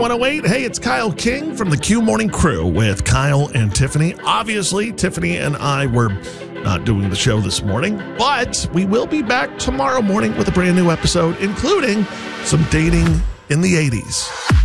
Q108. Hey, it's Kyle King from the Q Morning Crew with Kyle and Tiffany. Obviously, Tiffany and I were not doing the show this morning, but we will be back tomorrow morning with a brand new episode, including some dating in the 80s.